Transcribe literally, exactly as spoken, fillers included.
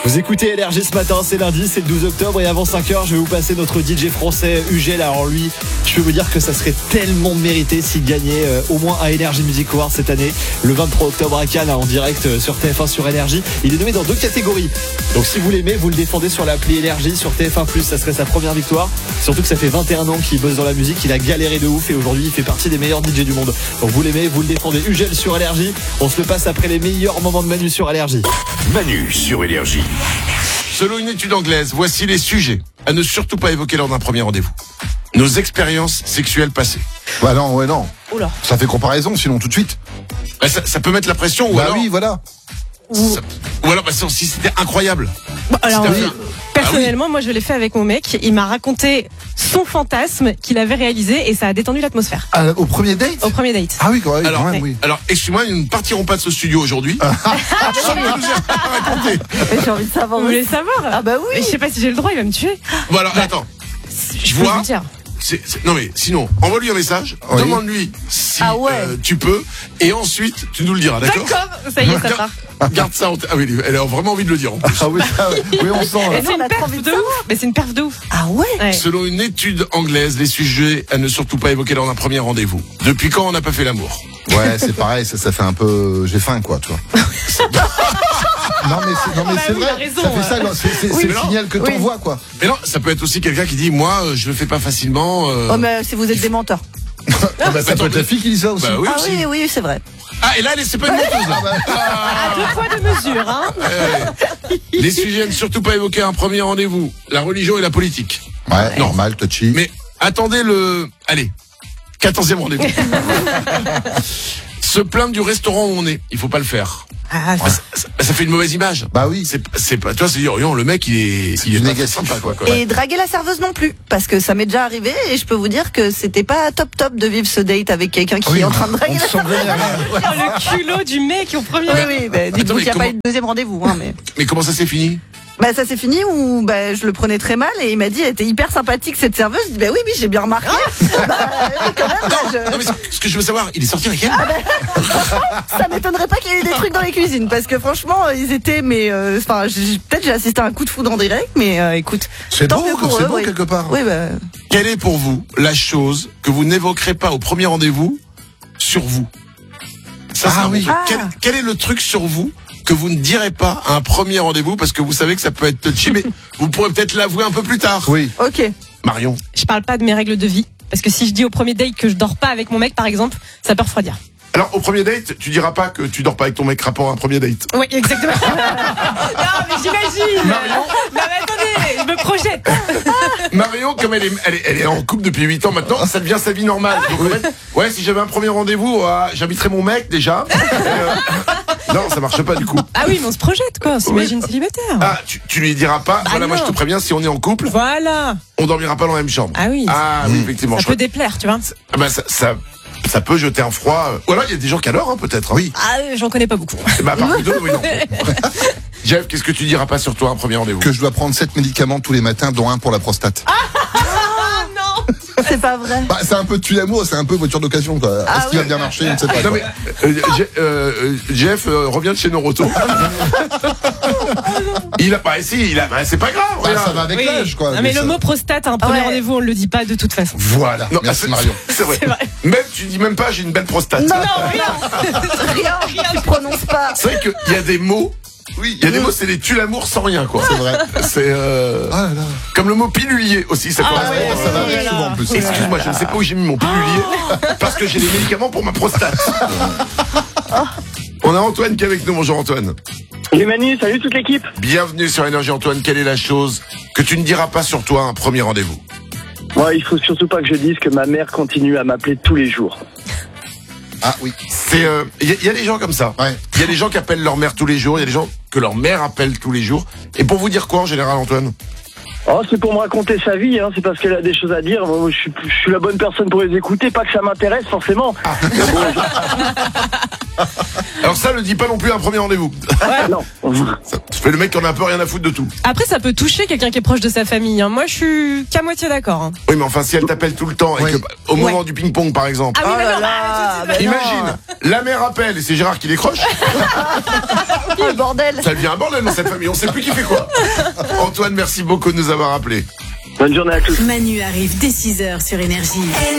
Vous écoutez L R G ce matin, c'est lundi, c'est le douze octobre et avant cinq heures, je vais vous passer notre D J français Ugel. Alors lui, je peux vous dire que ça serait tellement mérité s'il gagnait euh, au moins un L R G Music Award cette année, le vingt-trois octobre à Cannes, en direct euh, sur T F un sur L R J. Il est nommé dans deux catégories. Donc si vous l'aimez, vous le défendez sur l'appli L R J, sur T F un plus, ça serait sa première victoire. Surtout que ça fait vingt et un ans qu'il bosse dans la musique, il a galéré de ouf et aujourd'hui il fait partie des meilleurs D J du monde. Donc vous l'aimez, vous le défendez. Ugel sur L R J, on se le passe après les meilleurs moments de Manu sur L R J. Manu sur L R J. Selon une étude anglaise, voici les sujets à ne surtout pas évoquer lors d'un premier rendez-vous. Nos expériences sexuelles passées. Bah non, ouais, non. Oula. Ça fait comparaison, sinon tout de suite. Bah, ça, ça peut mettre la pression ou Bah alors... oui, voilà. Ça, ou alors, bah, si c'était incroyable. Bon, alors, C'était oui. un- Personnellement, moi, je l'ai fait avec mon mec. Il m'a raconté son fantasme qu'il avait réalisé et ça a détendu l'atmosphère. Ah, au premier date Au premier date. Ah oui, quand même, Alors, quand même, oui. Alors, excuse-moi, nous ne partirons pas de ce studio aujourd'hui. Sans que tu nous aies pas raconté. Mais j'ai envie de savoir. Vous voulez savoir? Ah bah oui. Mais je sais pas si j'ai le droit, il va me tuer. Bon, alors, attends. Je peux Vois. vous le dire. C'est, c'est- non mais sinon, envoie-lui un message, Oui. demande-lui si Ah ouais. euh, tu peux, et ensuite tu nous le diras, d'accord? D'accord, ça y est, ça part. Garde ça en tête. Ah oui, elle a vraiment envie de le dire en plus. Ah oui, ça, ouais. Oui, on sent. Et Là. non, c'est on une a trop perf envie de de ouf. Mais c'est une perf de ouf. Ah ouais. Ouais. Selon une étude anglaise, les sujets à ne surtout pas évoquer lors d'un premier rendez-vous. Depuis quand on n'a pas fait l'amour? Ouais, c'est pareil, ça, ça fait un peu. J'ai faim, quoi, tu vois. Non, mais c'est, non, mais Bah c'est oui, vrai. t'as raison, ça fait ça, ouais. non, c'est, c'est, Oui, c'est mais le non. signal que Oui. t'envoies, quoi. Mais non, ça peut être aussi quelqu'un qui dit, moi, euh, je le fais pas facilement. euh, Oh mais si vous êtes des menteurs. Ah bah, ça peut être la fille qui dit ça aussi. Bah oui Ah aussi. oui, oui, c'est vrai. Ah, et là, elle est- c'est pas une menteuse, là. À deux fois de mesure, hein. Ouais. Les sujets à ne surtout pas évoquer à un premier rendez-vous. La religion et la politique. Ouais, Non. normal, touchy. Mais attendez le... Allez, quatorzième rendez-vous. Se plaindre du restaurant où on est, il faut pas le faire. Ah, Ça, ça- ça fait une mauvaise image. Bah oui. C'est, c'est pas, toi, c'est dire, non, le mec, il est, il est du pas négatif. sympa, quoi. quoi. Et draguer la serveuse non plus, parce que ça m'est déjà arrivé et je peux vous dire que c'était pas top top de vivre ce date avec quelqu'un qui Oui, est en train de on draguer se la sent serveuse. vénère. oh, le culot du mec au premier. Oui, oui, bah, Attends, dites-vous mais qu'il n'y a comment- pas eu de deuxième rendez-vous, hein, mais. Mais comment ça s'est fini? Bah ça s'est fini où bah, je le prenais très mal et il m'a dit elle était hyper sympathique cette serveuse. Je dis bah oui oui j'ai bien remarqué. bah, oui, quand même, bah, je- Non, mais ce que je veux savoir, il est sorti avec elle? Ça m'étonnerait pas qu'il y ait eu des trucs dans les cuisines parce que franchement ils étaient mais euh, enfin j'ai- peut-être j'ai assisté à un coup de foudre en direct mais euh, écoute C'est tant beau, mieux pour c'est eux, beau oui. quelque part. Oui bah Quelle est pour vous la chose que vous n'évoquerez pas au premier rendez-vous sur vous? Ça, Ah c'est un oui. bon truc. Ah. Quel, quel est le truc sur vous que vous ne direz pas à un premier rendez-vous parce que vous savez que ça peut être touchy, mais vous pourrez peut-être l'avouer un peu plus tard. Oui. ok. Marion. Je parle pas de mes règles de vie. Parce que si je dis au premier date que je dors pas avec mon mec, par exemple, ça peut refroidir. Alors, au premier date, tu diras pas que tu dors pas avec ton mec rapport à un premier date. Oui, exactement. non, mais j'imagine. Non, mais attendez, je me projette. Marion, comme elle est, elle est, elle est en couple depuis huit ans maintenant, ça devient sa vie normale. Donc, en fait, ouais, si j'avais un premier rendez-vous, euh, j'inviterais mon mec déjà. Euh, non, ça marche pas du coup. Ah oui, mais on se projette, quoi. On s'imagine célibataire. Ah, tu, tu lui diras pas, voilà, moi je non. te préviens, si on est en couple, Voilà. on dormira pas dans la même chambre. Ah oui. Ah oui, effectivement. Ça je peut crois- déplaire, tu vois. Ah bah, ça, ça, ça peut jeter un froid. euh. Ou alors il y a des gens qui adorent, hein, peut-être. Oui. Ah, euh, j'en connais pas beaucoup. Bah, par contre, oui, non. Jeff, qu'est-ce que tu diras pas sur toi un premier rendez-vous? Que je dois prendre sept médicaments tous les matins, dont un pour la prostate. Ah non. C'est pas vrai. Bah, c'est un peu tue l'amour, c'est un peu voiture d'occasion, quoi. Ah Est-ce qu'il va oui. bien marcher? On ne sait pas. Non quoi. mais euh, Je- euh, Jeff euh, revient de chez Noroto. Il a pas si, il a bah, c'est pas grave. Bah, regarde. ça va avec Oui. l'âge, quoi. Non, mais le ça- mot prostate à un premier Ouais. rendez-vous, on le dit pas de toute façon. Voilà. Non, Merci c'est- Marion. C'est vrai. C'est vrai. Même tu dis même pas j'ai une belle prostate. Non, rien. rien, tu prononces pas. C'est vrai qu'il y a des mots. Oui, Il y a des mots, c'est les tue l'amour sans rien quoi. c'est vrai. C'est euh, Ah là là. comme le mot pilulier aussi, ça Ah correspond. ouais, ça va oui, avec là. souvent en plus. Excuse-moi, je ne sais pas où j'ai mis mon pilulier parce que j'ai des médicaments pour ma prostate. On a Antoine qui est avec nous. Bonjour Antoine. Les Manu, salut toute l'équipe. Bienvenue sur Énergie Antoine. Quelle est la chose que tu ne diras pas sur toi à un premier rendez-vous? Moi, il faut surtout pas que je dise que ma mère continue à m'appeler tous les jours. Ah oui. C'est, il euh, y, a- y a des gens comme ça. Ouais. Il y a des gens qui appellent leur mère tous les jours. Il y a des gens que leur mère appelle tous les jours. Et pour vous dire quoi en général, Antoine? Oh, c'est pour me raconter sa vie, hein. C'est parce qu'elle a des choses à dire. Moi, je suis, je suis la bonne personne pour les écouter, pas que ça m'intéresse forcément. Ah. Mais bon, Alors ça, le dis pas non plus à un premier rendez-vous. Ah non. Ça fait le mec qui en a un peu rien à foutre de tout. Après, ça peut toucher quelqu'un qui est proche de sa famille. Hein. Moi, je suis qu'à moitié d'accord. Hein. Oui, mais enfin, si elle t'appelle tout le temps et Oui. que au moment Ouais. du ping-pong, par exemple. Ah oui, Oh mais là non, là, bah, tout de suite, bah Imagine, la mère appelle et c'est Gérard qui décroche. Oh, le bordel. Ça devient un bordel dans cette famille. On sait plus qui fait quoi. Antoine, merci beaucoup de nous avoir appelés. Bonne journée à tous. Manu arrive dès six heures sur Énergie.